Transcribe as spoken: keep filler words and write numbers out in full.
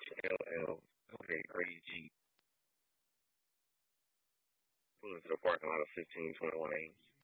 L L. Okay, R E G. Pull into the parking lot of fifteen twenty-one A.